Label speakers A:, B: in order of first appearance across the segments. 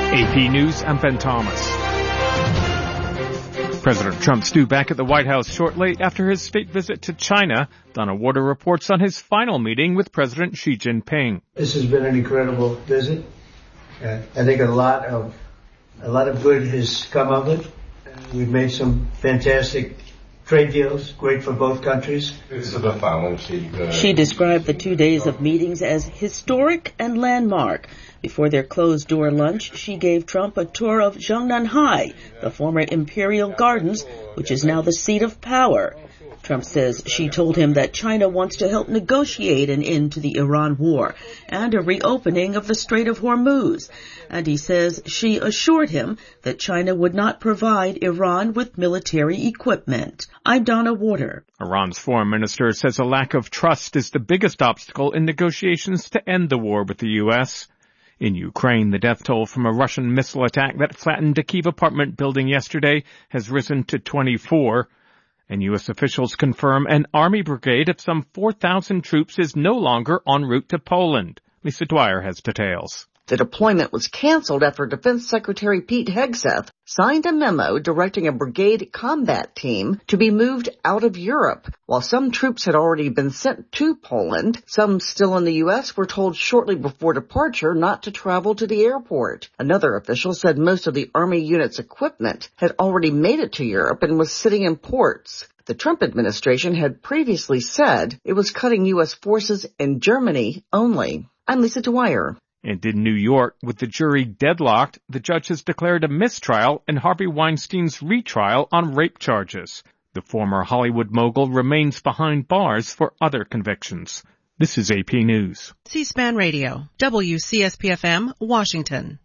A: AP News, I'm Ben Thomas. President Trump's due back at the White House shortly after his state visit to China. Donna Warder reports on his final meeting with President Xi Jinping.
B: This has been an incredible visit. I think a lot of good has come of it. We've made some fantastic trade deals, great for both countries.
C: She described the 2 days of meetings as historic and landmark. Before their closed-door lunch, she gave Trump a tour of Zhongnanhai, the former Imperial Gardens, which is now the seat of power. Trump says she told him that China wants to help negotiate an end to the Iran war and a reopening of the Strait of Hormuz. And he says she assured him that China would not provide Iran with military equipment. I'm Donna Warder.
A: Iran's foreign minister says a lack of trust is the biggest obstacle in negotiations to end the war with the U.S. In Ukraine, the death toll from a Russian missile attack that flattened a Kyiv apartment building yesterday has risen to 24. And U.S. officials confirm an army brigade of some 4,000 troops is no longer en route to Poland. Lisa Dwyer has details.
D: The deployment was canceled after Defense Secretary Pete Hegseth signed a memo directing a brigade combat team to be moved out of Europe. While some troops had already been sent to Poland, some still in the U.S. were told shortly before departure not to travel to the airport. Another official said most of the Army unit's equipment had already made it to Europe and was sitting in ports. The Trump administration had previously said it was cutting U.S. forces in Germany only. I'm Lisa Dwyer.
A: And in New York, with the jury deadlocked, the judge has declared a mistrial in Harvey Weinstein's retrial on rape charges. The former Hollywood mogul remains behind bars for other convictions. This is AP News.
E: C-SPAN Radio, WCSP-FM, Washington.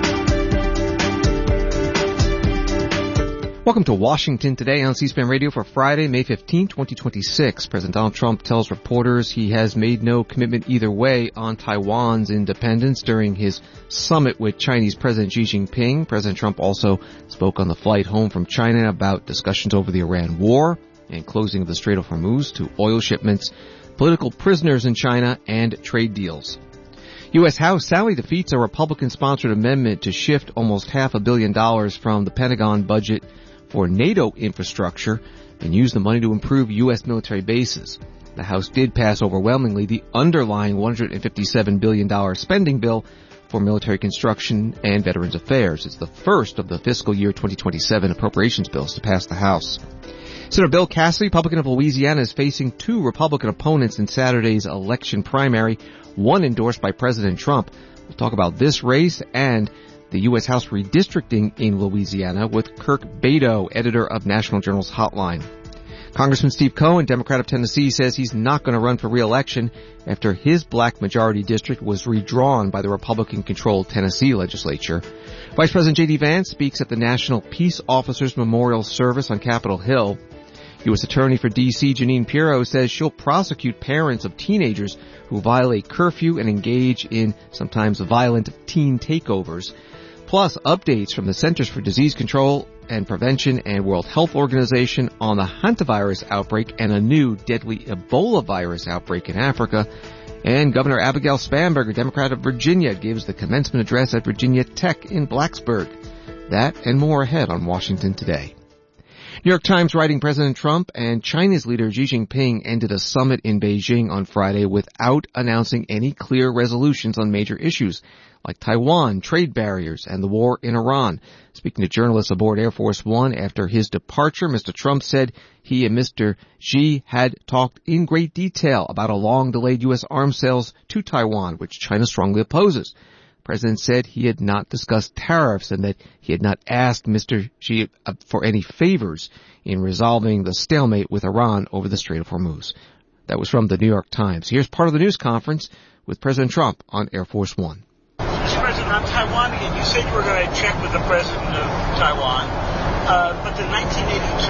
F: Welcome to Washington today on C-SPAN Radio for Friday, May 15, 2026. President Donald Trump tells reporters he has made no commitment either way on Taiwan's independence during his summit with Chinese President Xi Jinping. President Trump also spoke on the flight home from China about discussions over the Iran war and closing of the Strait of Hormuz to oil shipments, political prisoners in China, and trade deals. U.S. House Sally defeats a Republican-sponsored amendment to shift almost $500 million from the Pentagon budget for NATO infrastructure and use the money to improve U.S. military bases. The House did pass overwhelmingly the underlying $157 billion spending bill for military construction and Veterans Affairs. It's the first of the fiscal year 2027 appropriations bills to pass the House. Senator Bill Cassidy, Republican of Louisiana, is facing two Republican opponents in Saturday's election primary, one endorsed by President Trump. We'll talk about this race and the U.S. House redistricting in Louisiana with Kirk Beto, editor of National Journal's Hotline. Congressman Steve Cohen, Democrat of Tennessee, says he's not going to run for re-election after his black majority district was redrawn by the Republican-controlled Tennessee legislature. Vice President J.D. Vance speaks at the National Peace Officers Memorial Service on Capitol Hill. U.S. Attorney for D.C. Jeanine Pirro says she'll prosecute parents of teenagers who violate curfew and engage in sometimes violent teen takeovers. Plus, updates from the Centers for Disease Control and Prevention and World Health Organization on the hantavirus outbreak and a new deadly Ebola virus outbreak in Africa. And Governor Abigail Spanberger, Democrat of Virginia, gives the commencement address at Virginia Tech in Blacksburg. That and more ahead on Washington Today. New York Times writing President Trump and China's leader Xi Jinping ended a summit in Beijing on Friday without announcing any clear resolutions on major issues like Taiwan, trade barriers, and the war in Iran. Speaking to journalists aboard Air Force One after his departure, Mr. Trump said he and Mr. Xi had talked in great detail about a long-delayed U.S. arms sales to Taiwan, which China strongly opposes. The President said he had not discussed tariffs and that he had not asked Mr. Xi for any favors in resolving the stalemate with Iran over the Strait of Hormuz. That was from the New York Times. Here's part of the news conference with President Trump on Air Force One.
G: Mr. President, on Taiwan again, you said you were going to check with the President of Taiwan, but the 1982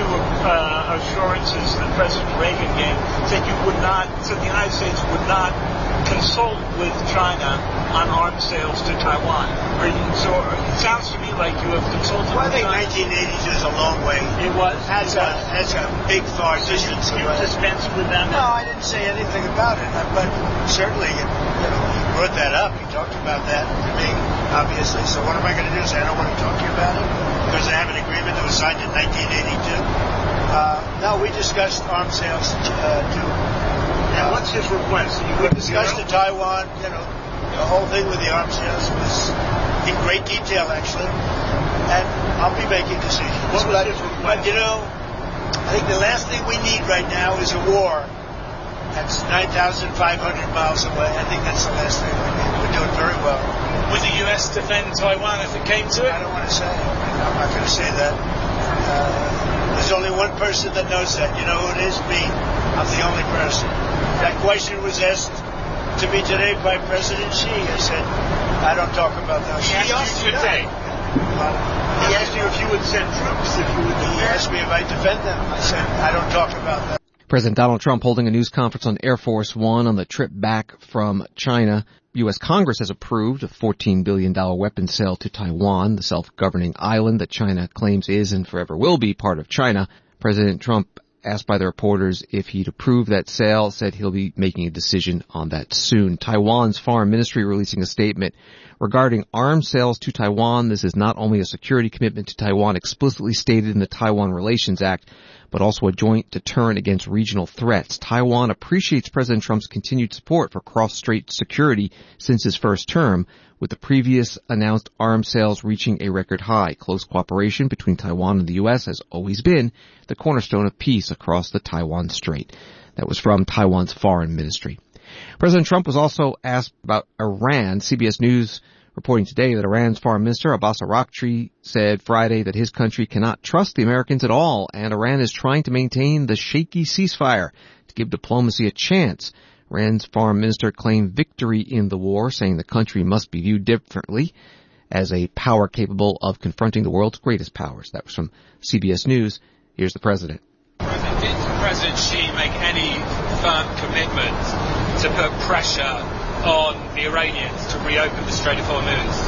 G: assurances that President Reagan gave said the United States would not consult with China on arms sales to Taiwan. So it sounds to me like you have consulted with China.
H: I think 1982 is a long way.
G: It was.
H: That's a big far distance away.
G: You dispensed with them?
H: No, I didn't say anything about it, but certainly, he brought that up. He talked about that to me. obviously. So what am I going to do? Say I don't want to talk to you about it because I have an agreement that was signed in 1982. No, we discussed arms sales too.
G: And what's his request?
H: We discussed the Taiwan, the whole thing with the arms sales was in great detail, actually. And I'll be making decisions.
G: What was his request?
H: But, I think the last thing we need right now is a war. That's 9,500 miles away. I think that's the last thing we need. We're doing very well.
G: Would the U.S. defend Taiwan if it came to it?
H: I don't want to say. I'm not going to say that. There's only one person that knows that. You know who it is? Me. I'm the only person. That question was asked to me today by President Xi. I said, I don't talk about that.
G: He asked you today. He asked you if you would send troops, if you would defend.
H: He asked me if I defend them. I said, I don't talk about that.
F: President Donald Trump holding a news conference on Air Force One on the trip back from China. U.S. Congress has approved a $14 billion weapons sale to Taiwan, the self-governing island that China claims is and forever will be part of China. President Trump, asked by the reporters if he'd approve that sale, said he'll be making a decision on that soon. Taiwan's foreign ministry releasing a statement regarding arms sales to Taiwan. This is not only a security commitment to Taiwan explicitly stated in the Taiwan Relations Act, but also a joint deterrent against regional threats. Taiwan appreciates President Trump's continued support for cross-strait security since his first term, with the previous announced arms sales reaching a record high. Close cooperation between Taiwan and the U.S. has always been the cornerstone of peace across the Taiwan Strait. That was from Taiwan's foreign ministry. President Trump was also asked about Iran. CBS News reporting today that Iran's foreign minister Abbas Araghchi said Friday that his country cannot trust the Americans at all, and Iran is trying to maintain the shaky ceasefire to give diplomacy a chance. Iran's foreign minister claimed victory in the war, saying the country must be viewed differently as a power capable of confronting the world's greatest powers. That was from CBS News. Here's the president.
I: Did President Xi make any firm commitment to put pressure on the Iranians to reopen the Strait of Hormuz?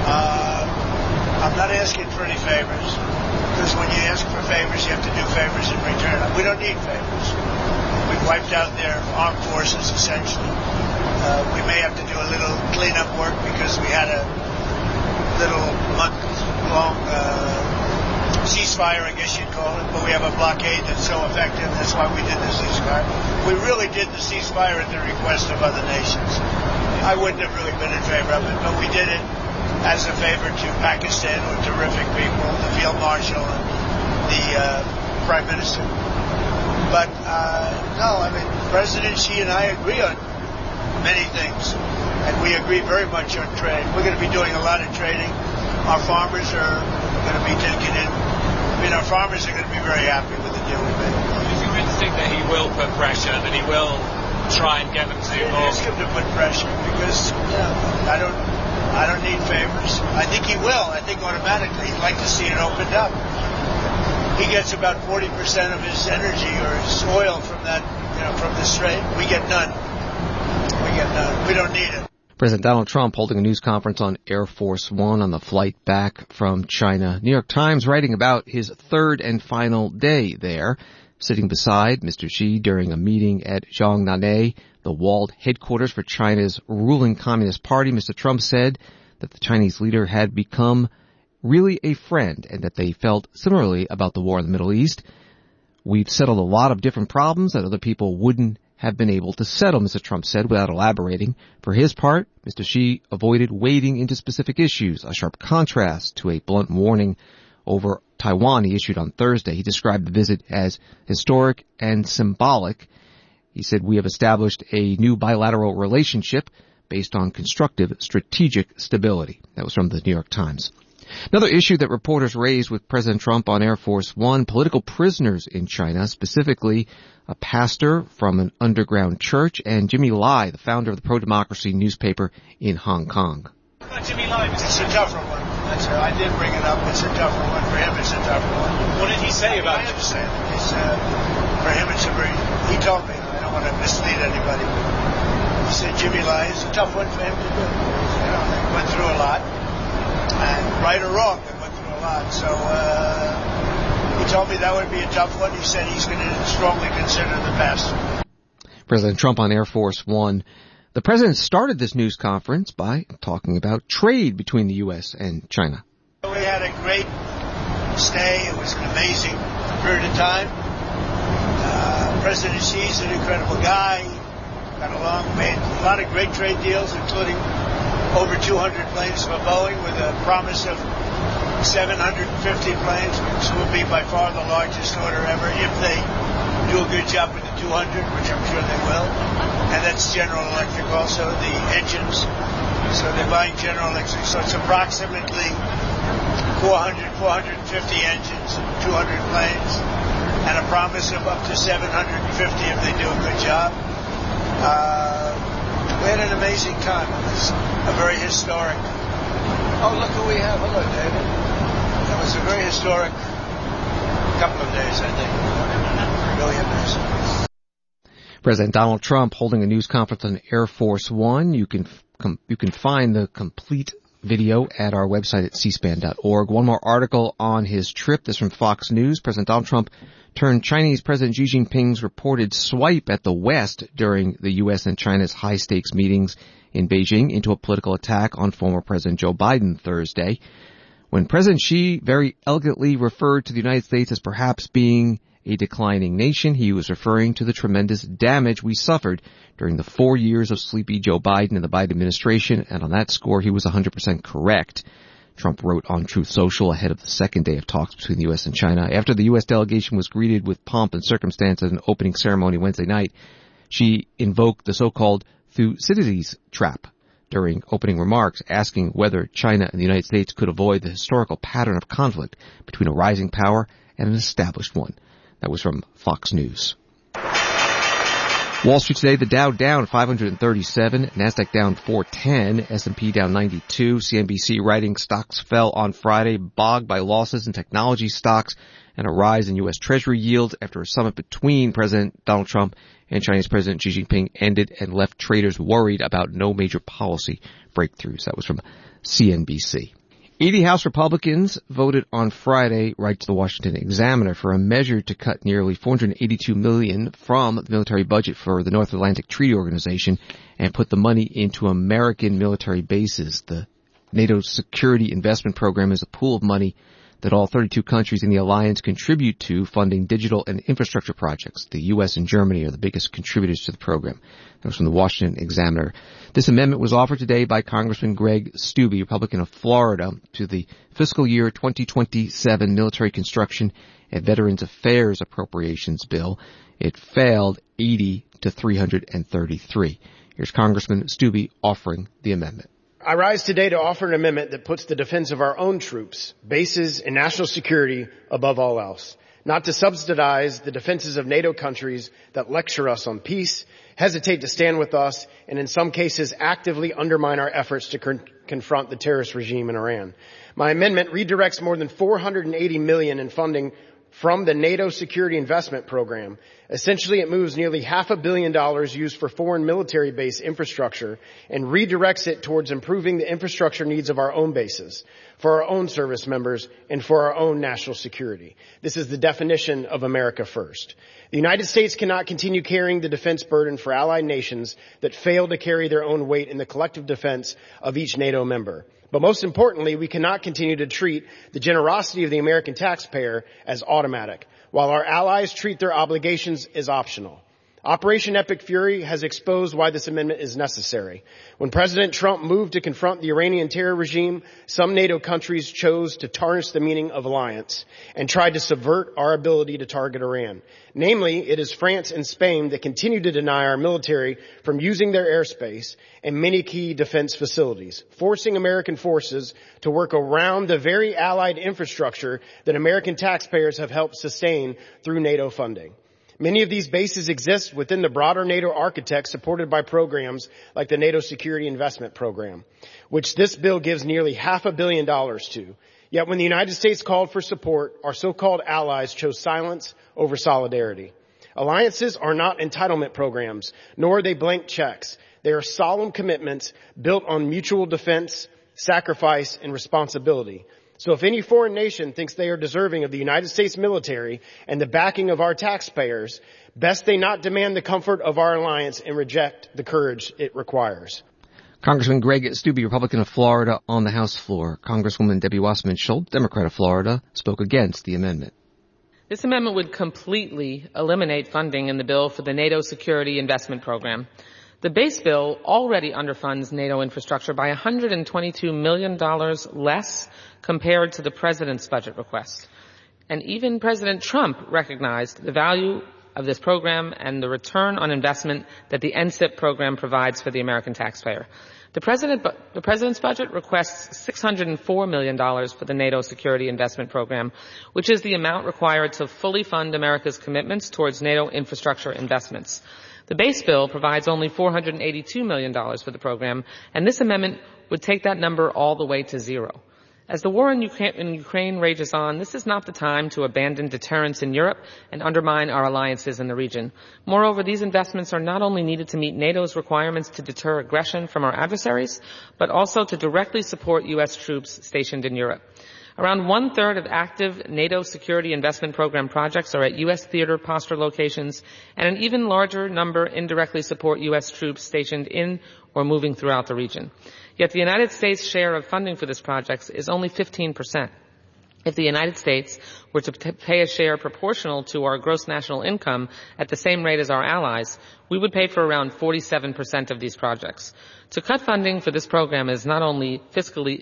H: I'm not asking for any favors, because when you ask for favors, you have to do favors in return. We don't need favors. We've wiped out their armed forces, essentially. We may have to do a little cleanup work because we had a little month-long ceasefire, I guess you'd call it, but we have a blockade that's so effective. That's why we did the ceasefire. We really did the ceasefire at the request of other nations. I wouldn't have really been in favor of it, but we did it as a favor to Pakistan, who are terrific people, the Field Marshal and the Prime Minister. But, no, I mean, President Xi and I agree on many things, and we agree very much on trade. We're going to be doing a lot of trading. Our farmers are going to be taking in. I mean, our farmers are going to be very happy with the deal we made.
I: Do you really think that he will put pressure, that he will try and get them to do more?
H: Ask him to put pressure because, I don't need favors. I think he will. I think automatically he'd like to see it opened up. He gets about 40% of his energy or his oil from that, from the strait. We get none. We don't need it.
F: President Donald Trump holding a news conference on Air Force One on the flight back from China. New York Times writing about his third and final day there, sitting beside Mr. Xi during a meeting at Zhongnanhai, the walled headquarters for China's ruling Communist Party. Mr. Trump said that the Chinese leader had become really a friend and that they felt similarly about the war in the Middle East. We've settled a lot of different problems that other people wouldn't have been able to settle, Mr. Trump said, without elaborating. For his part, Mr. Xi avoided wading into specific issues, a sharp contrast to a blunt warning over Taiwan he issued on Thursday. He described the visit as historic and symbolic. He said, we have established a new bilateral relationship based on constructive strategic stability. That was from the New York Times. Another issue that reporters raised with President Trump on Air Force One, political prisoners in China, specifically a pastor from an underground church and Jimmy Lai, the founder of the pro-democracy newspaper in Hong Kong.
H: Jimmy Lai, it's a tougher one. I did bring it up. It's a tougher one. For him, it's a tougher one.
I: What did he say about it?
H: I understand. For him, it's a very... He told me. I don't want to mislead anybody. He said Jimmy Lai is a tough one for him to do. They went through a lot. And right or wrong, they went through a lot. So he told me that would be a tough one. He said he's going to strongly consider the past.
F: President Trump on Air Force One The president started this news conference by talking about trade between the U.S. and China.
H: We had a great stay. It was an amazing period of time. President Xi's an incredible guy. Got along, made a lot of great trade deals, including over 200 planes for Boeing with a promise of 750 planes, which will be by far the largest order ever if they do a good job with the 200, which I'm sure they will. And that's General Electric also, the engines. So they're buying General Electric. So it's approximately 450 engines, 200 planes, and a promise of up to 750 if they do a good job. We had an amazing time. It was a very historic. Oh, look who we have. Hello, David. It was a very historic couple of days, I think. Really amazing.
F: President Donald Trump holding a news conference on Air Force One. You can find the complete video at our website at cspan.org. One more article on his trip. This from Fox News. President Donald Trump turned Chinese President Xi Jinping's reported swipe at the West during the U.S. and China's high-stakes meetings in Beijing into a political attack on former President Joe Biden Thursday. When President Xi very elegantly referred to the United States as perhaps being a declining nation, he was referring to the tremendous damage we suffered during the 4 years of sleepy Joe Biden and the Biden administration, and on that score he was 100% correct. Trump wrote on Truth Social ahead of the second day of talks between the U.S. and China. After the U.S. delegation was greeted with pomp and circumstance at an opening ceremony Wednesday night, Xi invoked the so-called Thucydides trap during opening remarks, asking whether China and the United States could avoid the historical pattern of conflict between a rising power and an established one. That was from Fox News. Wall Street today, the Dow down 537, NASDAQ down 410, S&P down 92. CNBC writing stocks fell on Friday, bogged by losses in technology stocks and a rise in U.S. Treasury yields after a summit between President Donald Trump and Chinese President Xi Jinping ended and left traders worried about no major policy breakthroughs. That was from CNBC. 80 House Republicans voted on Friday, writes the Washington Examiner, for a measure to cut nearly $482 million from the military budget for the North Atlantic Treaty Organization and put the money into American military bases. The NATO Security Investment Program is a pool of money that all 32 countries in the alliance contribute to funding digital and infrastructure projects. The U.S. and Germany are the biggest contributors to the program. That was from the Washington Examiner. This amendment was offered today by Congressman Greg Steube, Republican of Florida, to the fiscal year 2027 military construction and Veterans Affairs Appropriations Bill. It failed 80 to 333. Here's Congressman Steube offering the amendment.
J: I rise today to offer an amendment that puts the defense of our own troops, bases, and national security above all else. Not to subsidize the defenses of NATO countries that lecture us on peace, hesitate to stand with us, and in some cases actively undermine our efforts to confront the terrorist regime in Iran. My amendment redirects more than $480 million in funding from the NATO Security Investment Program. Essentially, it moves nearly $500 million used for foreign military base infrastructure and redirects it towards improving the infrastructure needs of our own bases, for our own service members, and for our own national security. This is the definition of America First. The United States cannot continue carrying the defense burden for allied nations that fail to carry their own weight in the collective defense of each NATO member. But most importantly, we cannot continue to treat the generosity of the American taxpayer as automatic, while our allies treat their obligations as optional. Operation Epic Fury has exposed why this amendment is necessary. When President Trump moved to confront the Iranian terror regime, some NATO countries chose to tarnish the meaning of alliance and tried to subvert our ability to target Iran. Namely, it is France and Spain that continue to deny our military from using their airspace and many key defense facilities, forcing American forces to work around the very allied infrastructure that American taxpayers have helped sustain through NATO funding. Many of these bases exist within the broader NATO architecture supported by programs like the NATO Security Investment Program, which this bill gives nearly $500 million to. Yet when the United States called for support, our so-called allies chose silence over solidarity. Alliances are not entitlement programs, nor are they blank checks. They are solemn commitments built on mutual defense, sacrifice, and responsibility. So if any foreign nation thinks they are deserving of the United States military and the backing of our taxpayers, best they not demand the comfort of our alliance and reject the courage it requires.
F: Congressman Greg Steube, Republican of Florida, on the House floor. Congresswoman Debbie Wasserman Schultz, Democrat of Florida, spoke against the amendment.
K: This amendment would completely eliminate funding in the bill for the NATO Security Investment Program. The base bill already underfunds NATO infrastructure by $122 million less compared to the president's budget request. And even President Trump recognized the value of this program and the return on investment that the NSIP program provides for the American taxpayer. The president's budget requests $604 million for the NATO Security Investment Program, which is the amount required to fully fund America's commitments towards NATO infrastructure investments. The base bill provides only $482 million for the program, and this amendment would take that number all the way to zero. As the war in Ukraine rages on, this is not the time to abandon deterrence in Europe and undermine our alliances in the region. Moreover, these investments are not only needed to meet NATO's requirements to deter aggression from our adversaries, but also to directly support U.S. troops stationed in Europe. Around one-third of active NATO Security Investment Program projects are at U.S. theater posture locations, and an even larger number indirectly support U.S. troops stationed in or moving throughout the region. Yet the United States' share of funding for this project is only 15%. If the United States were to pay a share proportional to our gross national income at the same rate as our allies, we would pay for around 47% of these projects. To cut funding for this program is not only not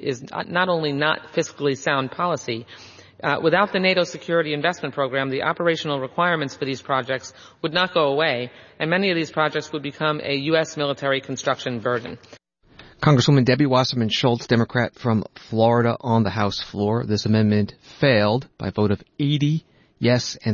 K: fiscally sound policy. Without the NATO Security Investment Program, the operational requirements for these projects would not go away, and many of these projects would become a U.S. military construction burden.
F: Congresswoman Debbie Wasserman Schultz, Democrat from Florida, on the House floor. This amendment failed by a vote of 80 yes and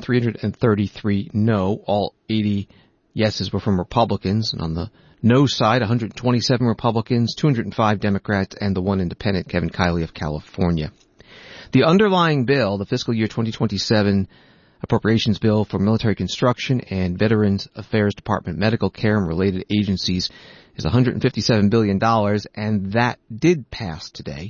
F: 333 no. All 80 yeses were from Republicans, and on the no side, 127 Republicans, 205 Democrats, and the one independent, Kevin Kiley of California. The underlying bill, the fiscal year 2027 appropriations bill for military construction and Veterans Affairs Department medical care and related agencies, is $157 billion, and that did pass today.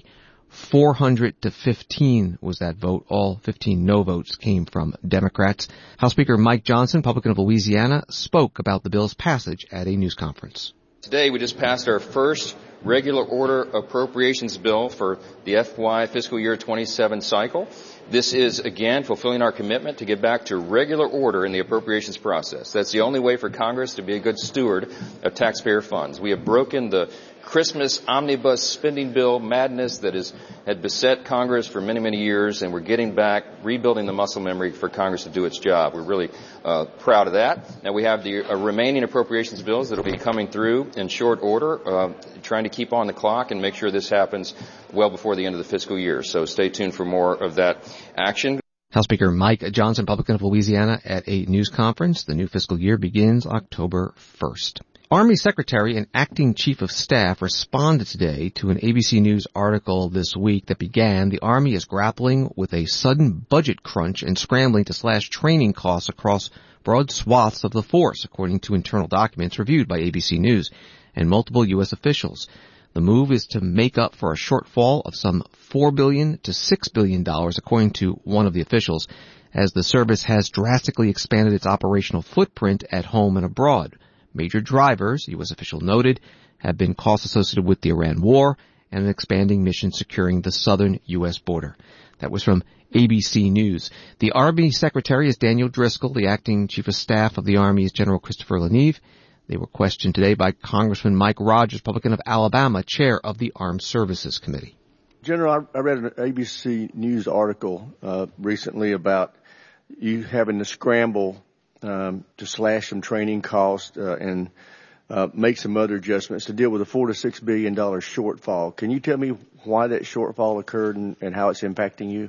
F: 400 to 15 was that vote. All 15 no votes came from Democrats. House Speaker Mike Johnson, Republican of Louisiana, spoke about the bill's passage at a news conference.
L: Today we just passed our first regular order appropriations bill for the FY fiscal year 27 cycle. This is, again, fulfilling our commitment to get back to regular order in the appropriations process. That's the only way for Congress to be a good steward of taxpayer funds. We have broken the Christmas omnibus spending bill madness that had beset Congress for many, many years, and we're getting back, rebuilding the muscle memory for Congress to do its job. We're really proud of that. Now we have the remaining appropriations bills that will be coming through in short order, trying to keep on the clock and make sure this happens well before the end of the fiscal year. So stay tuned for more of that action.
F: House Speaker Mike Johnson, Republican of Louisiana, at a news conference. The new fiscal year begins October 1st. Army Secretary and Acting Chief of Staff responded today to an ABC News article this week that began, the Army is grappling with a sudden budget crunch and scrambling to slash training costs across broad swaths of the force, according to internal documents reviewed by ABC News and multiple U.S. officials. The move is to make up for a shortfall of some $4 billion to $6 billion, according to one of the officials, as the service has drastically expanded its operational footprint at home and abroad. Major drivers, U.S. official noted, have been costs associated with the Iran war and an expanding mission securing the southern U.S. border. That was from ABC News. The Army Secretary is Daniel Driscoll. The Acting Chief of Staff of the Army is General Christopher Leneve. They were questioned today by Congressman Mike Rogers, Republican of Alabama, chair of the Armed Services Committee.
M: General, I read an ABC News article recently about you having to scramble to slash some training costs and make some other adjustments to deal with a $4 to $6 billion shortfall. Can you tell me why that shortfall occurred and how it's impacting you?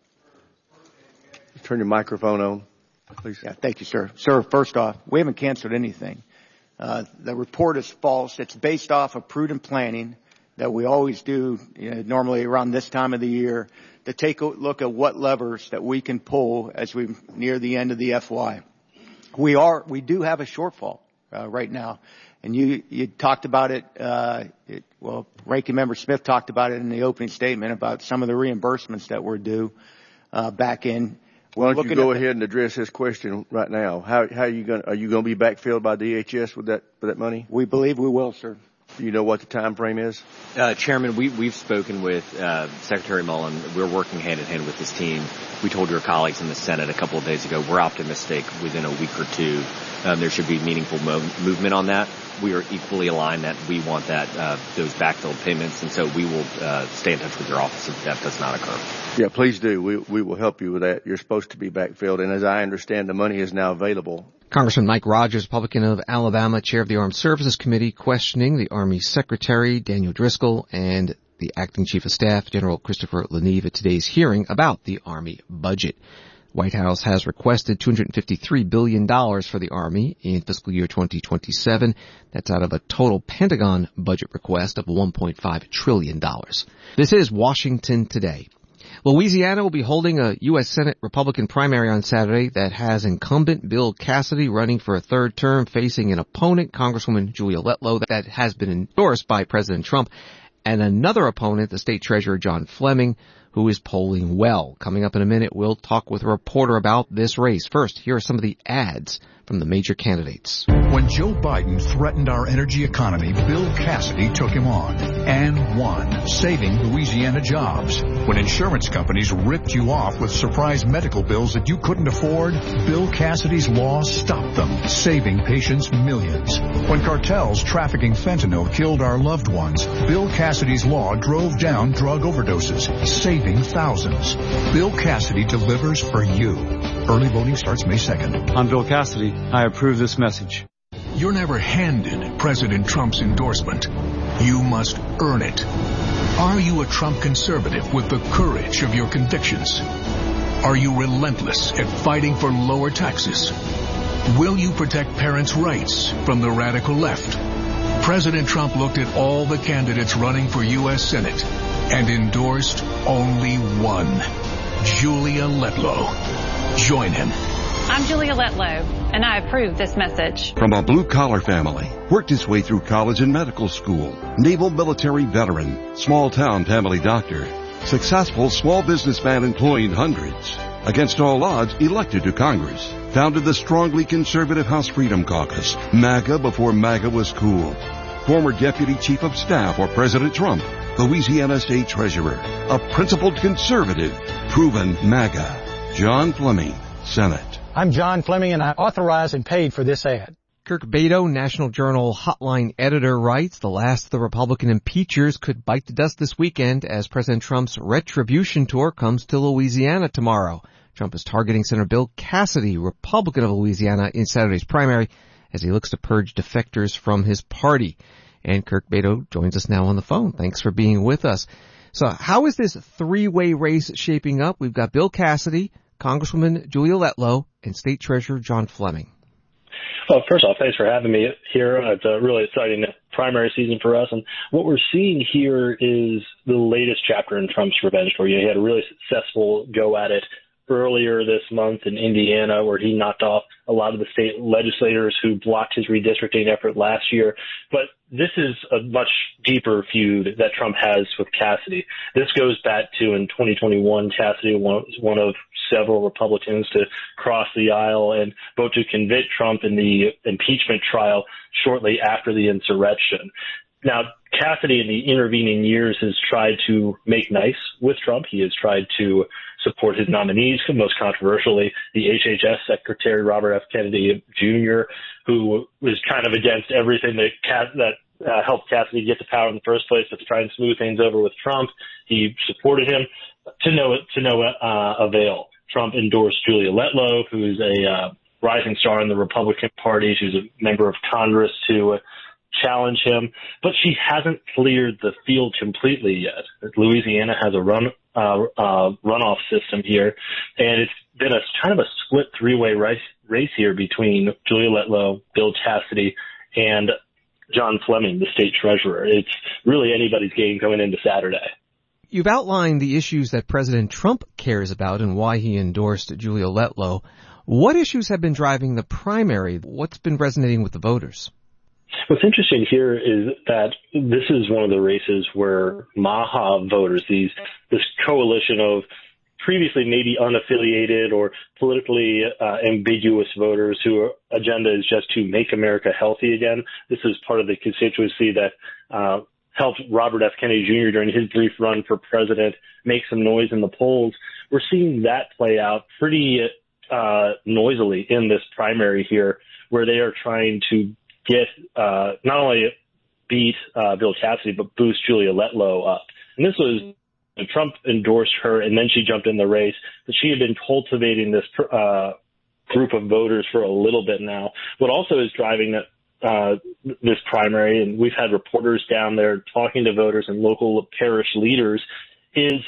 M: Turn your microphone on, please.
N: Yeah, thank you, sir. Sir, first off, we haven't canceled anything. The report is false. It's based off of prudent planning that we always do, normally around this time of the year, to take a look at what levers that we can pull as we near the end of the FY. We do have a shortfall. right now. And you talked about it, Ranking Member Smith talked about it in the opening statement about some of the reimbursements that were due back in.
M: Why don't you go ahead and address his question right now? Are you going to be backfilled by DHS with that money?
N: We believe we will, sir.
M: Do you know what the time frame is?
O: Chairman, we've spoken with Secretary Mullen. We're working hand in hand with this team. We told your colleagues in the Senate a couple of days ago we're optimistic within a week or two there should be meaningful movement on that. We are equally aligned that we want that those backfilled payments, and so we will stay in touch with your office if that does not occur.
M: Yeah, please do. We will help you with that. You're supposed to be backfilled, and as I understand, the money is now available.
F: Congressman Mike Rogers, Republican of Alabama, chair of the Armed Services Committee, questioning the Army Secretary, Daniel Driscoll, and the Acting Chief of Staff, General Christopher LaNeve, at today's hearing about the Army budget. White House has requested $253 billion for the Army in fiscal year 2027. That's out of a total Pentagon budget request of $1.5 trillion. This is Washington Today. Louisiana will be holding a U.S. Senate Republican primary on Saturday that has incumbent Bill Cassidy running for a third term, facing an opponent, Congresswoman Julia Letlow, that has been endorsed by President Trump, and another opponent, the state treasurer John Fleming, who is polling well. Coming up in a minute, we'll talk with a reporter about this race. First, here are some of the ads from the major candidates.
P: When Joe Biden threatened our energy economy, Bill Cassidy took him on and won, saving Louisiana jobs. When insurance companies ripped you off with surprise medical bills that you couldn't afford, Bill Cassidy's law stopped them, saving patients millions. When cartels trafficking fentanyl killed our loved ones, Bill Cassidy's law drove down drug overdoses, saving thousands. Bill Cassidy delivers for you. Early voting starts May 2nd.
Q: I'm Bill Cassidy. I approve this message.
P: You're never handed President Trump's endorsement. You must earn it. Are you a Trump conservative with the courage of your convictions? Are you relentless at fighting for lower taxes? Will you protect parents' rights from the radical left? President Trump looked at all the candidates running for U.S. Senate and endorsed only one, Julia Letlow. Join him.
R: I'm Julia Letlow, and I approve this message.
S: From a blue-collar family, worked his way through college and medical school, naval military veteran, small-town family doctor, successful small businessman employing hundreds, against all odds elected to Congress, founded the strongly conservative House Freedom Caucus, MAGA before MAGA was cool, former Deputy Chief of Staff for President Trump, Louisiana State Treasurer, a principled conservative, proven MAGA. John Fleming, Senate.
T: I'm John Fleming, and I authorized and paid for this ad.
F: Kirk Beto, National Journal Hotline editor, writes, the last of the Republican impeachers could bite the dust this weekend as President Trump's retribution tour comes to Louisiana tomorrow. Trump is targeting Senator Bill Cassidy, Republican of Louisiana, in Saturday's primary as he looks to purge defectors from his party. And Kirk Beto joins us now on the phone. Thanks for being with us. So how is this three-way race shaping up? We've got Bill Cassidy, Congresswoman Julia Letlow, and State Treasurer John Fleming.
U: Well, first off, thanks for having me here. It's a really exciting primary season for us. And what we're seeing here is the latest chapter in Trump's revenge story. He had a really successful go at it earlier this month in Indiana, where he knocked off a lot of the state legislators who blocked his redistricting effort last year. But this is a much deeper feud that Trump has with Cassidy. This goes back to in 2021, Cassidy was one of several Republicans to cross the aisle and vote to convict Trump in the impeachment trial shortly after the insurrection. Now, Cassidy in the intervening years has tried to make nice with Trump. He has tried to support his nominees, most controversially, the HHS Secretary Robert F. Kennedy Jr., who was kind of against everything that helped Cassidy get to power in the first place, but to try and smooth things over with Trump. He supported him to no avail. Trump endorsed Julia Letlow, who is a rising star in the Republican Party. She's a member of Congress to challenge him, but she hasn't cleared the field completely yet. Louisiana has a runoff system here, and it's been a kind of a split three-way race here between Julia Letlow, Bill Cassidy, and John Fleming, the state treasurer. It's really anybody's game going into Saturday.
F: You've outlined the issues that President Trump cares about and why he endorsed Julia Letlow. What issues have been driving the primary? What's been resonating with the voters?
U: What's interesting here is that this is one of the races where MAHA voters, this coalition of previously maybe unaffiliated or politically ambiguous voters whose agenda is just to make America healthy again. This is part of the constituency that helped Robert F. Kennedy Jr. during his brief run for president make some noise in the polls. We're seeing that play out pretty noisily in this primary here, where they are trying to get not only beat Bill Cassidy, but boost Julia Letlow up. And this was Trump endorsed her, and then she jumped in the race. But she had been cultivating this group of voters for a little bit now. What also is driving this primary, and we've had reporters down there talking to voters and local parish leaders, is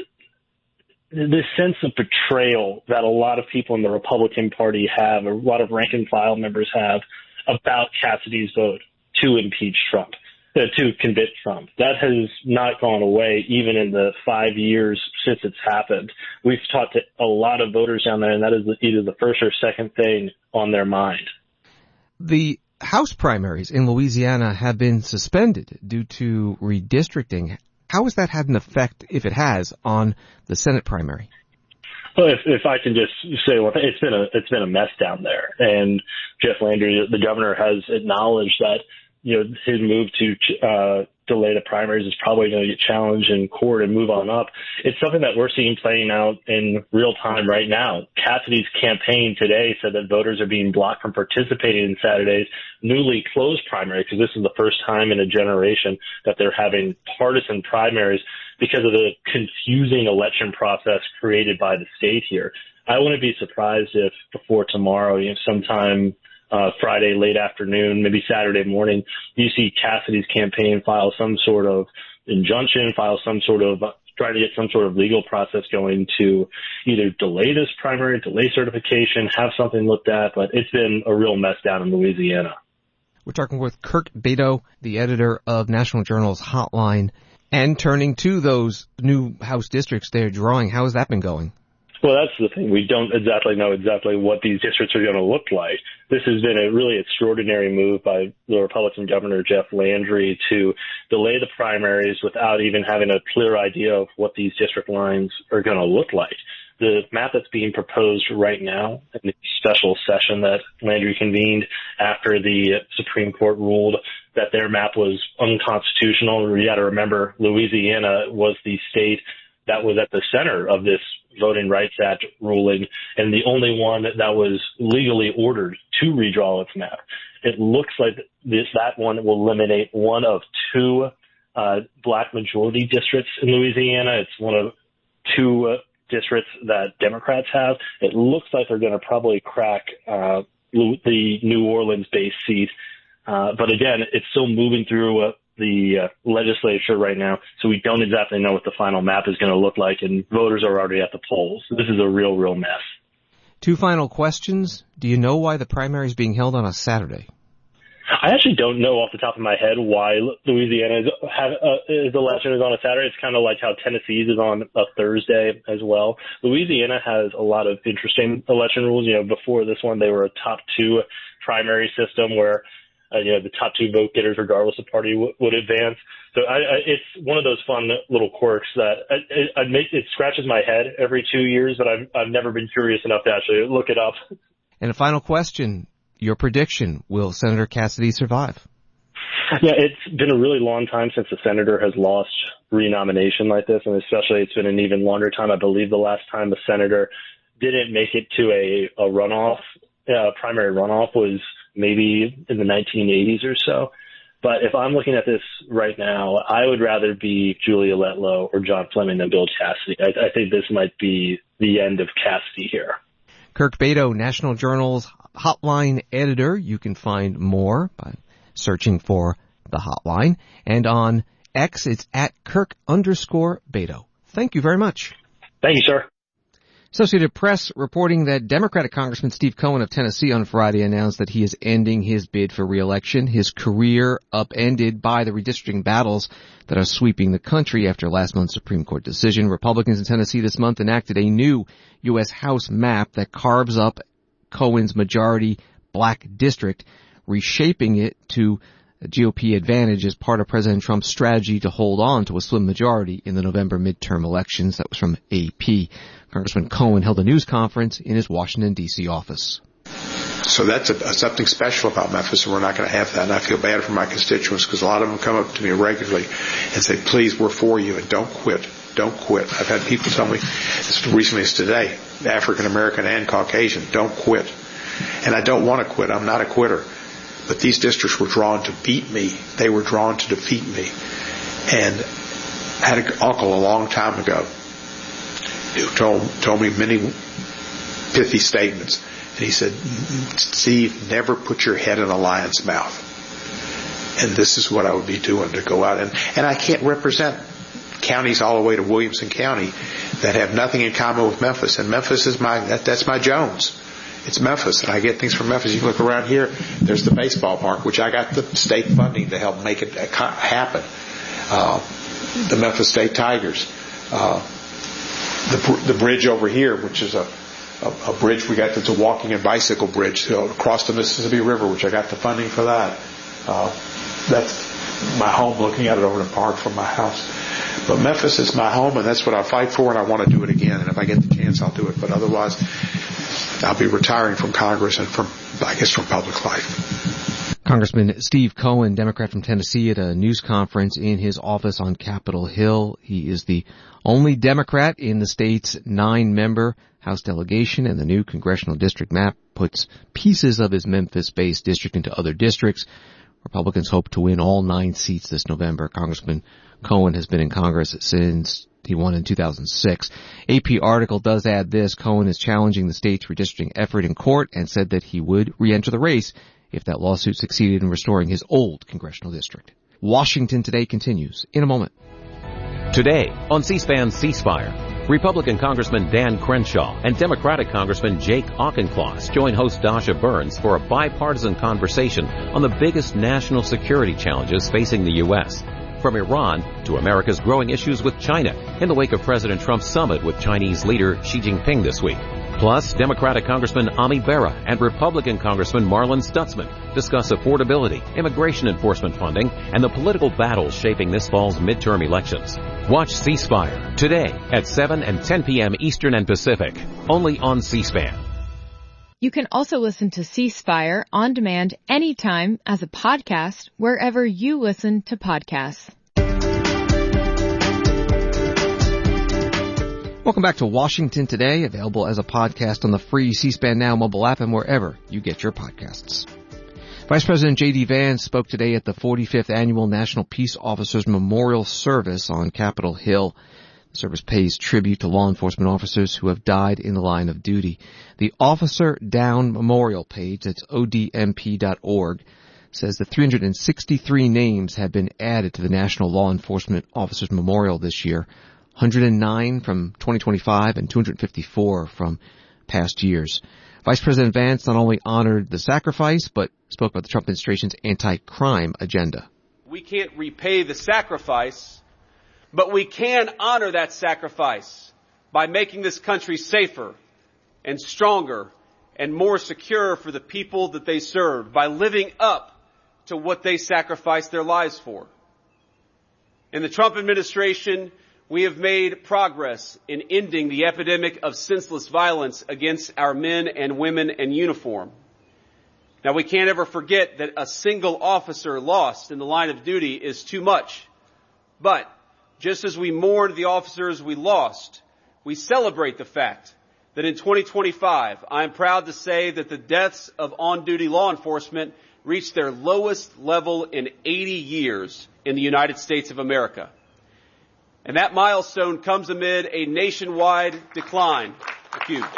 U: this sense of betrayal that a lot of people in the Republican Party have, or a lot of rank and file members have, about Cassidy's vote to impeach Trump, to convict Trump. That has not gone away even in the 5 years since it's happened. We've talked to a lot of voters down there, and that is either the first or second thing on their mind.
F: The House primaries in Louisiana have been suspended due to redistricting. How has that had an effect, if it has, on the Senate primary?
U: Well, if I can just say one thing, it's been a mess down there, and Jeff Landry, the governor, has acknowledged that his move to delay the primaries is probably going to get challenged in court and move on up. It's something that we're seeing playing out in real time right now. Cassidy's campaign today said that voters are being blocked from participating in Saturday's newly closed primary, because this is the first time in a generation that they're having partisan primaries because of the confusing election process created by the state here. I wouldn't be surprised if before tomorrow, sometime Friday late afternoon, maybe Saturday morning, you see Cassidy's campaign file some sort of injunction, try to get some sort of legal process going to either delay this primary, delay certification, have something looked at, but it's been a real mess down in Louisiana.
F: We're talking with Kirk Beto, the editor of National Journal's Hotline, and turning to those new House districts they're drawing. How has that been going?
U: Well, that's the thing. We don't exactly know what these districts are going to look like. This has been a really extraordinary move by the Republican Governor Jeff Landry to delay the primaries without even having a clear idea of what these district lines are going to look like. The map that's being proposed right now in the special session that Landry convened after the Supreme Court ruled that their map was unconstitutional. You got to remember, Louisiana was the state that was at the center of this Voting Rights Act ruling, and the only one that was legally ordered to redraw its map. It looks like that one will eliminate one of two black majority districts in Louisiana. It's one of two districts that Democrats have. It looks like they're going to probably crack the New Orleans-based seat. But again, it's still moving through the legislature right now, so we don't exactly know what the final map is going to look like, and voters are already at the polls. This is a real mess.
F: Two final questions. Do you know why the primary is being held on a Saturday?
U: I actually don't know off the top of my head why Louisiana's election is on a Saturday. It's kind of like how Tennessee's is on a Thursday as well. Louisiana has a lot of interesting election rules. Before this one, they were a top two primary system where the top two vote getters, regardless of party, would advance. So it's one of those fun little quirks that it scratches my head every 2 years, but I've never been curious enough to actually look it up.
F: And a final question, your prediction, will Senator Cassidy survive?
U: Yeah, it's been a really long time since a senator has lost renomination like this, and especially it's been an even longer time. I believe the last time a senator didn't make it to a runoff, primary runoff, was maybe in the 1980s or so. But if I'm looking at this right now, I would rather be Julia Letlow or John Fleming than Bill Cassidy. I think this might be the end of Cassidy here.
F: Kirk Beto, National Journal's Hotline editor. You can find more by searching for the Hotline. And on X, it's at Kirk_Beto. Thank you very much.
U: Thank you, sir.
F: Associated Press reporting that Democratic Congressman Steve Cohen of Tennessee on Friday announced that he is ending his bid for re-election, his career upended by the redistricting battles that are sweeping the country after last month's Supreme Court decision. Republicans in Tennessee this month enacted a new U.S. House map that carves up Cohen's majority black district, reshaping it to a GOP advantage as part of President Trump's strategy to hold on to a slim majority in the November midterm elections. That was from AP. Congressman Cohen held a news conference in his Washington, D.C. office.
B: So that's something special about Memphis, and we're not going to have that. And I feel bad for my constituents because a lot of them come up to me regularly and say, please, we're for you, and don't quit. Don't quit. I've had people tell me, as recently as today, African American and Caucasian, don't quit. And I don't want to quit. I'm not a quitter. But these districts were drawn to beat me. They were drawn to defeat me. And I had an uncle a long time ago who told me many pithy statements. And he said, Steve, never put your head in a lion's mouth. And this is what I would be doing, to go out. And I can't represent counties all the way to Williamson County that have nothing in common with Memphis. And Memphis is that's my Jones. It's Memphis, and I get things from Memphis. You can look around here. There's the baseball park, which I got the state funding to help make it happen. The Memphis State Tigers. The bridge over here, which is a bridge we got that's a walking and bicycle bridge across the Mississippi River, which I got the funding for that. That's my home, looking at it over the park from my house. But Memphis is my home, and that's what I fight for, and I want to do it again. And if I get the chance, I'll do it. But otherwise, I'll be retiring from Congress and from public life.
F: Congressman Steve Cohen, Democrat from Tennessee, at a news conference in his office on Capitol Hill. He is the only Democrat in the state's 9-member House delegation, and the new congressional district map puts pieces of his Memphis-based district into other districts. Republicans hope to win all 9 seats this November. Congressman Cohen has been in Congress since he won in 2006. AP article does add this: Cohen is challenging the state's redistricting effort in court and said that he would re-enter the race if that lawsuit succeeded in restoring his old congressional district. Washington Today continues in a moment.
V: Today on C-SPAN Ceasefire, Republican Congressman Dan Crenshaw and Democratic Congressman Jake Auchincloss join host Dasha Burns for a bipartisan conversation on the biggest national security challenges facing the U.S., from Iran to America's growing issues with China in the wake of President Trump's summit with Chinese leader Xi Jinping this week. Plus, Democratic Congressman Ami Bera and Republican Congressman Marlin Stutzman discuss affordability, immigration enforcement funding, and the political battles shaping this fall's midterm elections. Watch Ceasefire today at 7 and 10 p.m. Eastern and Pacific, only on C-SPAN.
W: You can also listen to Ceasefire on demand anytime as a podcast wherever you listen to podcasts.
F: Welcome back to Washington Today, available as a podcast on the free C-SPAN Now mobile app and wherever you get your podcasts. Vice President J.D. Vance spoke today at the 45th Annual National Peace Officers Memorial Service on Capitol Hill. The service pays tribute to law enforcement officers who have died in the line of duty. The Officer Down Memorial page, that's odmp.org, says that 363 names have been added to the National Law Enforcement Officers Memorial this year, 109 from 2025 and 254 from past years. Vice President Vance not only honored the sacrifice, but spoke about the Trump administration's anti-crime agenda.
X: We can't repay the sacrifice, but we can honor that sacrifice by making this country safer and stronger and more secure for the people that they serve, by living up to what they sacrificed their lives for. In the Trump administration, we have made progress in ending the epidemic of senseless violence against our men and women in uniform. Now, we can't ever forget that a single officer lost in the line of duty is too much. But just as we mourn the officers we lost, we celebrate the fact that in 2025, I am proud to say that the deaths of on-duty law enforcement reached their lowest level in 80 years in the United States of America. And that milestone comes amid a nationwide decline. Thank you.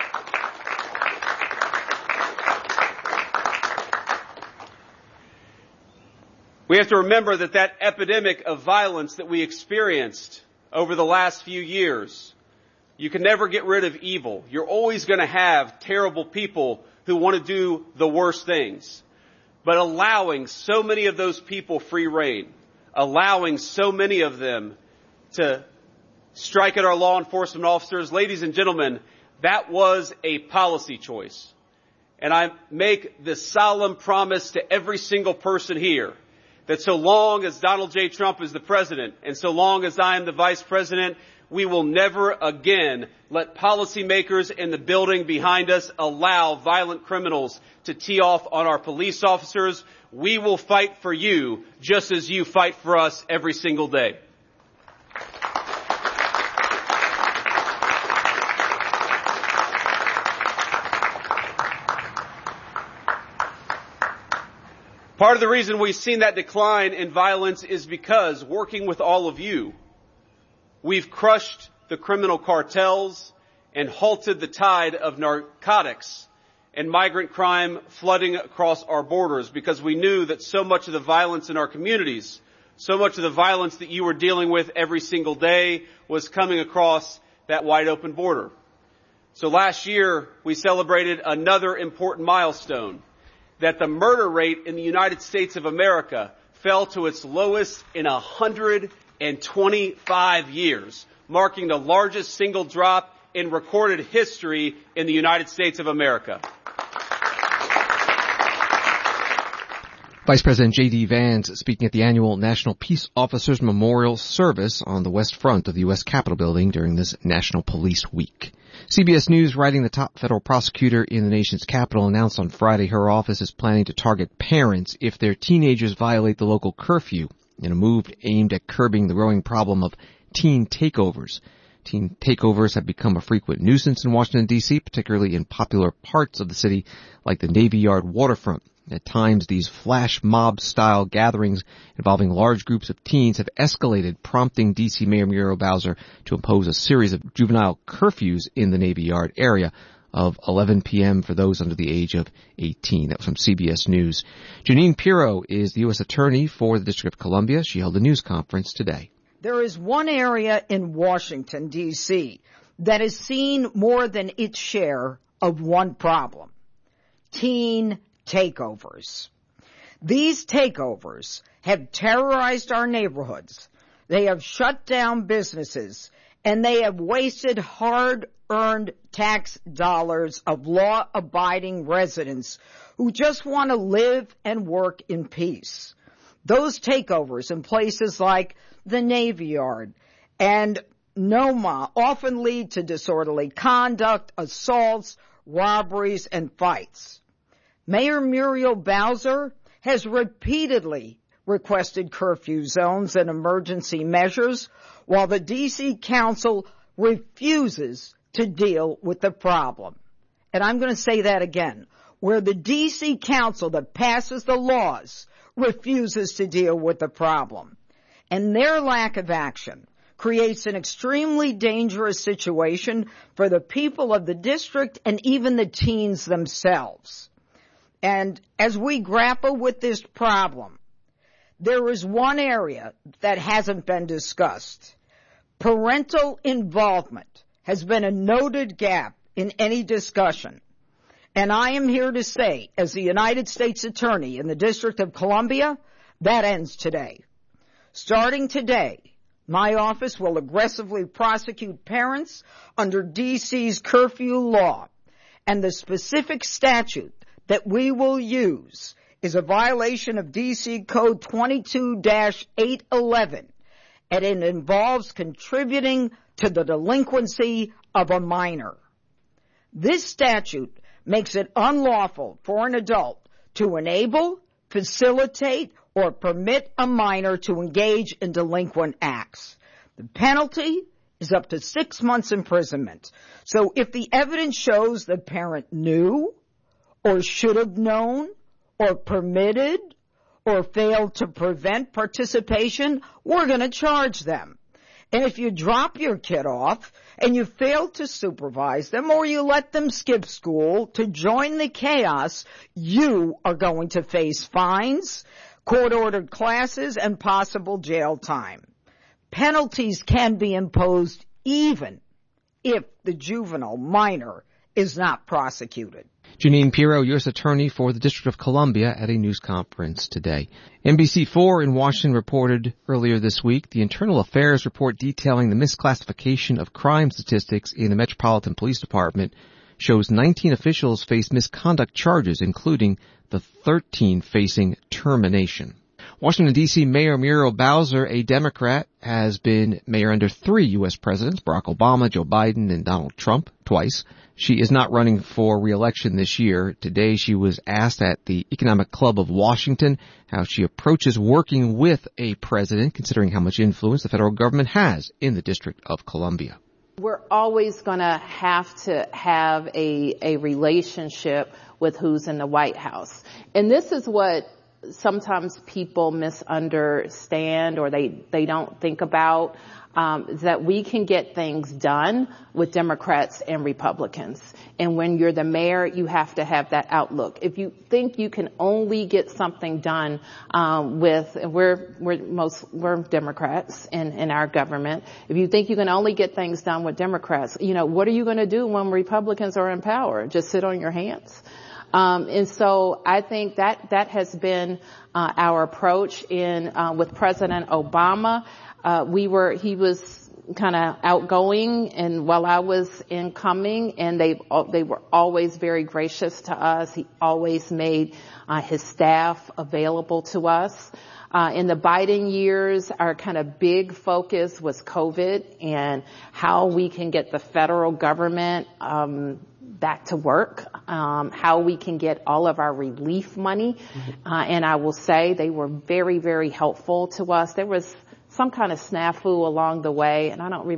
X: We have to remember that epidemic of violence that we experienced over the last few years, you can never get rid of evil. You're always going to have terrible people who want to do the worst things. But allowing so many of those people free rein, allowing so many of them to strike at our law enforcement officers, ladies and gentlemen, that was a policy choice. And I make the solemn promise to every single person here that so long as Donald J. Trump is the president and so long as I am the vice president, we will never again let policymakers in the building behind us allow violent criminals to tee off on our police officers. We will fight for you just as you fight for us every single day. Part of the reason we've seen that decline in violence is because, working with all of you, we've crushed the criminal cartels and halted the tide of narcotics and migrant crime flooding across our borders, because we knew that so much of the violence in our communities, so much of the violence that you were dealing with every single day was coming across that wide open border. So last year, we celebrated another important milestone, that the murder rate in the United States of America fell to its lowest in 125 years, marking the largest single drop in recorded history in the United States of America.
F: Vice President J.D. Vance speaking at the annual National Peace Officers Memorial Service on the west front of the U.S. Capitol building during this National Police Week. CBS News, writing the top federal prosecutor in the nation's capital, announced on Friday her office is planning to target parents if their teenagers violate the local curfew in a move aimed at curbing the growing problem of teen takeovers. Teen takeovers have become a frequent nuisance in Washington, D.C., particularly in popular parts of the city like the Navy Yard waterfront. At times, these flash mob-style gatherings involving large groups of teens have escalated, prompting D.C. Mayor Muriel Bowser to impose a series of juvenile curfews in the Navy Yard area of 11 p.m. for those under the age of 18. That was from CBS News. Jeanine Pirro is the U.S. Attorney for the District of Columbia. She held a news conference today.
A: There is one area in Washington, D.C. that has seen more than its share of one problem: teen takeovers. These takeovers have terrorized our neighborhoods. They have shut down businesses, and they have wasted hard-earned tax dollars of law-abiding residents who just want to live and work in peace. Those takeovers in places like the Navy Yard and NOMA often lead to disorderly conduct, assaults, robberies, and fights. Mayor Muriel Bowser has repeatedly requested curfew zones and emergency measures, while the D.C. Council refuses to deal with the problem. And I'm going to say that again, where the D.C. Council that passes the laws refuses to deal with the problem. And their lack of action creates an extremely dangerous situation for the people of the district and even the teens themselves. And as we grapple with this problem, there is one area that hasn't been discussed. Parental involvement has been a noted gap in any discussion. And I am here to say, as the United States Attorney in the District of Columbia, that ends today. Starting today, my office will aggressively prosecute parents under D.C.'s curfew law, and the specific statute that we will use is a violation of D.C. Code 22-811, and it involves contributing to the delinquency of a minor. This statute makes it unlawful for an adult to enable, facilitate, or permit a minor to engage in delinquent acts. The penalty is up to 6 months imprisonment. So if the evidence shows the parent knew, or should have known, or permitted, or failed to prevent participation, we're going to charge them. And if you drop your kid off and you fail to supervise them, or you let them skip school to join the chaos, you are going to face fines, court-ordered classes, and possible jail time. Penalties can be imposed even if the juvenile minor is not prosecuted.
F: Jeanine Pirro, U.S. Attorney for the District of Columbia, at a news conference today. NBC4 in Washington reported earlier this week the Internal Affairs report detailing the misclassification of crime statistics in the Metropolitan Police Department shows 19 officials face misconduct charges, including the 13 facing termination. Washington, D.C. Mayor Muriel Bowser, a Democrat, has been mayor under 3 U.S. presidents, Barack Obama, Joe Biden, and Donald Trump, twice. She is not running for re-election this year. Today she was asked at the Economic Club of Washington how she approaches working with a president, considering how much influence the federal government has in the District of Columbia.
C: We're always going to have a relationship with who's in the White House. And this is what sometimes people misunderstand or they don't think about, that we can get things done with Democrats and Republicans. And when you're the mayor, you have to have that outlook. If you think you can only get something done we're Democrats in our government. If you think you can only get things done with Democrats, what are you going to do when Republicans are in power? Just sit on your hands? And so I think that has been our approach with President Obama. He was kind of outgoing, and while I was incoming, and they were always very gracious to us. He always made his staff available to us. In the Biden years, our kind of big focus was COVID and how we can get the federal government back to work, how we can get all of our relief money. And I will say they were very, very helpful to us. There was some kind of snafu along the way, and I don't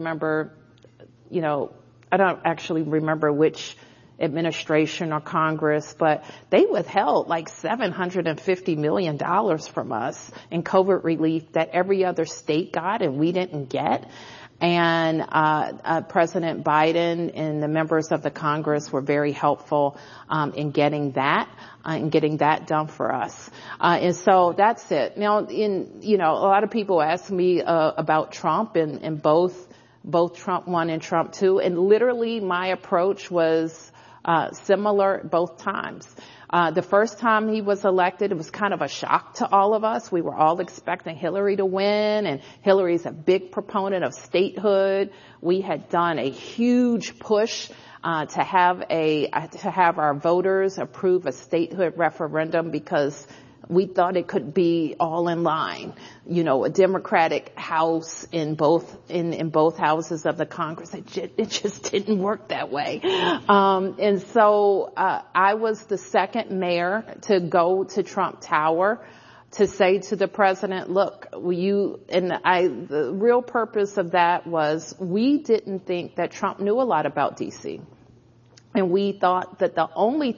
C: actually remember which administration or Congress, but they withheld like $750 million from us in COVID relief that every other state got and we didn't get. And President Biden and the members of the Congress were very helpful in getting that done for us. And so that's it. Now, a lot of people ask me about Trump and both Trump 1 and Trump 2, and literally my approach was similar both times. The first time he was elected, it was kind of a shock to all of us. We were all expecting Hillary to win, and Hillary's a big proponent of statehood. We had done a huge push to have our voters approve a statehood referendum because we thought it could be all in line, a Democratic House in both houses of the Congress. It just didn't work that way. And so I was the second mayor to go to Trump Tower to say to the president, look, the real purpose of that was we didn't think that Trump knew a lot about D.C. And we thought that the only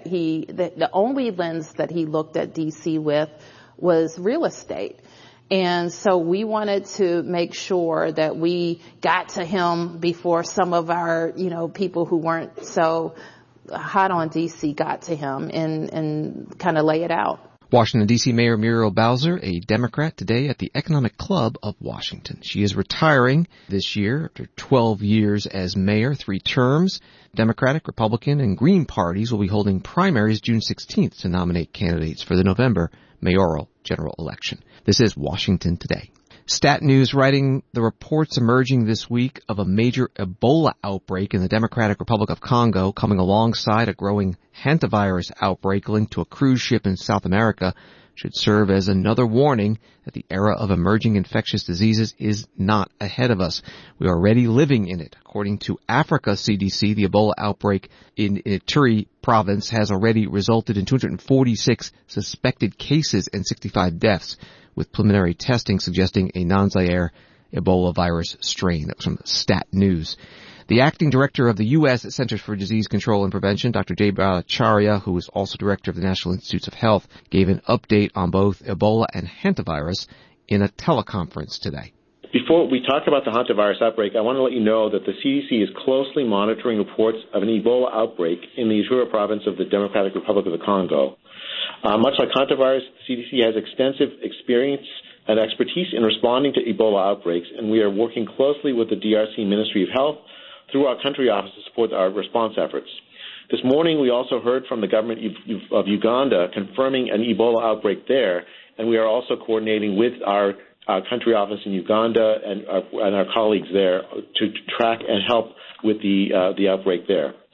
C: lens that he looked at D.C. with was real estate. And so we wanted to make sure that we got to him before some of our, people who weren't so hot on D.C. got to him and kind of lay it out.
F: Washington, D.C. Mayor Muriel Bowser, a Democrat, today at the Economic Club of Washington. She is retiring this year after 12 years as mayor, 3 terms. Democratic, Republican, and Green parties will be holding primaries June 16th to nominate candidates for the November mayoral general election. This is Washington Today. Stat News writing the reports emerging this week of a major Ebola outbreak in the Democratic Republic of Congo coming alongside a growing hantavirus outbreak linked to a cruise ship in South America should serve as another warning that the era of emerging infectious diseases is not ahead of us. We are already living in it. According to Africa CDC, the Ebola outbreak in Ituri province has already resulted in 246 suspected cases and 65 deaths, with preliminary testing suggesting a non-Zaire Ebola virus strain. That was from Stat News. The acting director of the U.S. Centers for Disease Control and Prevention, Dr. Jay Bhattacharya, who is also director of the National Institutes of Health, gave an update on both Ebola and hantavirus in a teleconference today.
D: Before we talk about the hantavirus outbreak, I want to let you know that the CDC is closely monitoring reports of an Ebola outbreak in the Ituri province of the Democratic Republic of the Congo. Much like hantavirus, the CDC has extensive experience and expertise in responding to Ebola outbreaks, and we are working closely with the DRC Ministry of Health through our country office to support our response efforts. This morning, we also heard from the government of Uganda confirming an Ebola outbreak there, and we are also coordinating with our country office in Uganda and our colleagues there to track and help with the outbreak there.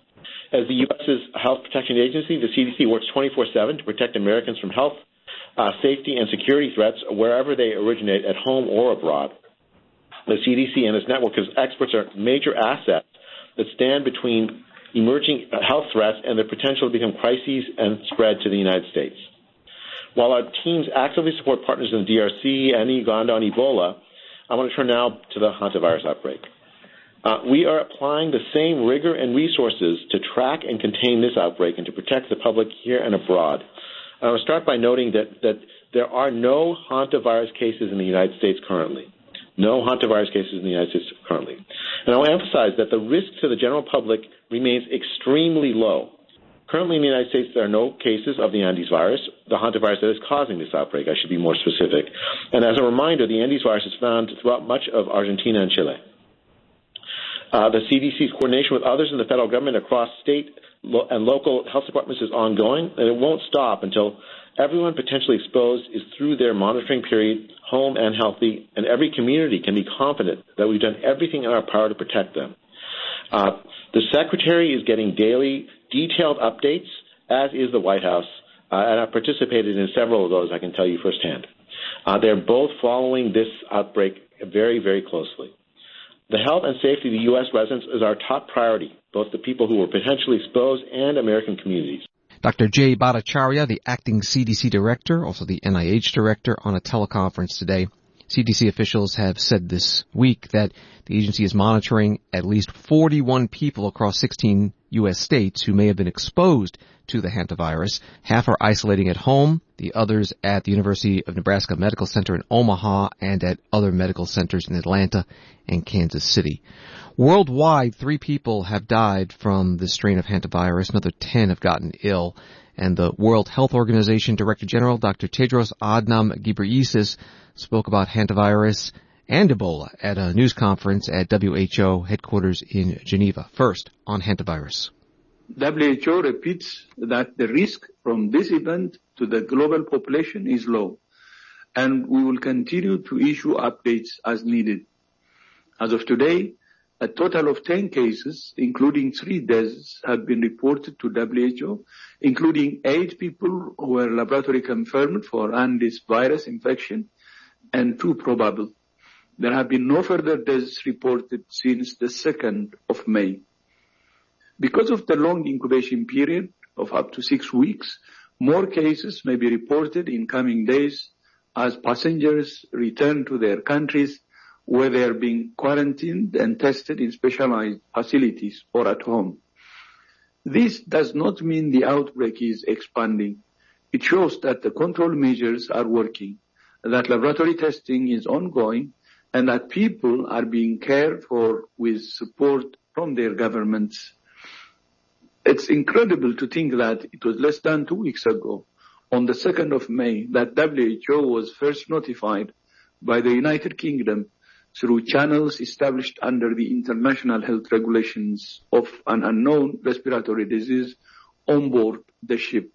D: As the U.S.'s Health Protection Agency, the CDC works 24/7 to protect Americans from health, safety, and security threats wherever they originate, at home or abroad. The CDC and its network of experts are major assets that stand between emerging health threats and the potential to become crises and spread to the United States. While our teams actively support partners in the DRC and Uganda on Ebola, I want to turn now to the hantavirus outbreak. We are applying the same rigor and resources to track and contain this outbreak and to protect the public here and abroad. I want to start by noting that there are no hantavirus cases in the United States currently. No hantavirus cases in the United States currently. And I want to emphasize that the risk to the general public remains extremely low. Currently in the United States, there are no cases of the Andes virus, the hantavirus that is causing this outbreak. I should be more specific. And as a reminder, the Andes virus is found throughout much of Argentina and Chile. The CDC's coordination with others in the federal government across state and local health departments is ongoing, and it won't stop until everyone potentially exposed is through their monitoring period, home and healthy, and every community can be confident that we've done everything in our power to protect them. The Secretary is getting daily detailed updates, as is the White House, and I've participated in several of those, I can tell you firsthand. They're both following this outbreak very, very closely. The health and safety of the U.S. residents is our top priority, both the people who were potentially exposed and American communities.
F: Dr. Jay Bhattacharya, the acting CDC director, also the NIH director, on a teleconference today. CDC officials have said this week that the agency is monitoring at least 41 people across 16 U.S. states who may have been exposed to the hantavirus. Half are isolating at home, the others at the University of Nebraska Medical Center in Omaha and at other medical centers in Atlanta and Kansas City. Worldwide, 3 people have died from this strain of hantavirus. Another 10 have gotten ill. And the World Health Organization Director General, Dr. Tedros Adhanom Ghebreyesus, spoke about hantavirus and Ebola at a news conference at WHO headquarters in Geneva. First, on hantavirus.
E: WHO repeats that the risk from this event to the global population is low, and we will continue to issue updates as needed. As of today, a total of 10 cases, including 3 deaths, have been reported to WHO, including 8 people who were laboratory confirmed for Andes virus infection and 2 probable. There have been no further deaths reported since the 2nd of May. Because of the long incubation period of up to 6 weeks, more cases may be reported in coming days as passengers return to their countries where they are being quarantined and tested in specialized facilities or at home. This does not mean the outbreak is expanding. It shows that the control measures are working, that laboratory testing is ongoing, and that people are being cared for with support from their governments. It's incredible to think that it was less than 2 weeks ago, on the 2nd of May, that WHO was first notified by the United Kingdom through channels established under the international health regulations of an unknown respiratory disease on board the ship.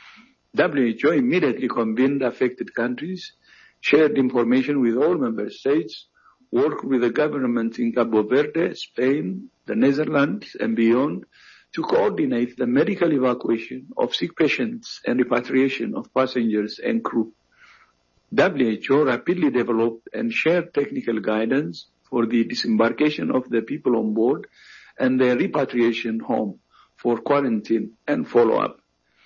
E: WHO immediately convened affected countries, shared information with all member states, worked with the government in Cabo Verde, Spain, the Netherlands, and beyond to coordinate the medical evacuation of sick patients and repatriation of passengers and crew. WHO rapidly developed and shared technical guidance for the disembarkation of the people on board and their repatriation home for quarantine and follow-up.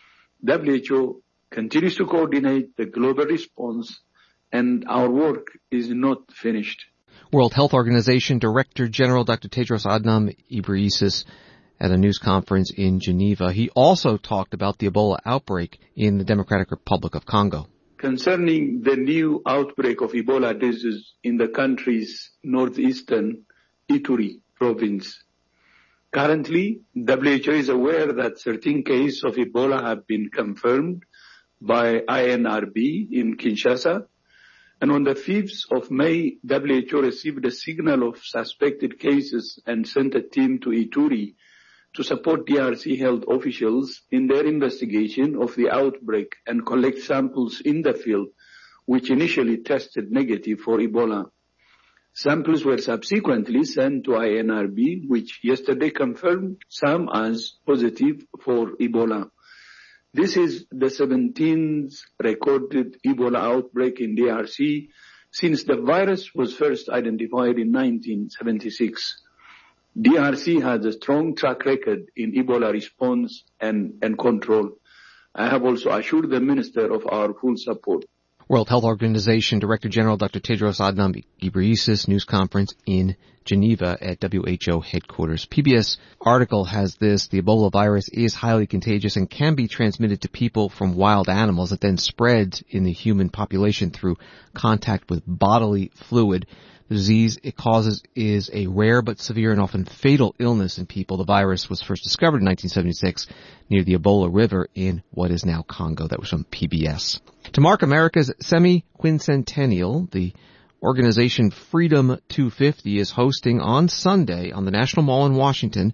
E: WHO continues to coordinate the global response, and our work is not finished.
F: World Health Organization Director General Dr. Tedros Adhanom Ghebreyesus at a news conference in Geneva. He also talked about the Ebola outbreak in the Democratic Republic of Congo.
E: Concerning the new outbreak of Ebola disease in the country's northeastern Ituri province. Currently, WHO is aware that 13 cases of Ebola have been confirmed by INRB in Kinshasa. And on the 5th of May, WHO received a signal of suspected cases and sent a team to Ituri to support DRC health officials in their investigation of the outbreak and collect samples in the field, which initially tested negative for Ebola. Samples were subsequently sent to INRB, which yesterday confirmed some as positive for Ebola. This is the 17th recorded Ebola outbreak in DRC since the virus was first identified in 1976. DRC has a strong track record in Ebola response and control. I have also assured the Minister of our full support.
F: World Health Organization Director General Dr. Tedros Adhanom Ghebreyesus news conference in Geneva at WHO headquarters. PBS article has this: the Ebola virus is highly contagious and can be transmitted to people from wild animals. It then spreads in the human population through contact with bodily fluid. The disease it causes is a rare but severe and often fatal illness in people. The virus was first discovered in 1976 near the Ebola River in what is now Congo. That was from PBS. To mark America's semi-quincentennial, the organization Freedom 250 is hosting on Sunday on the National Mall in Washington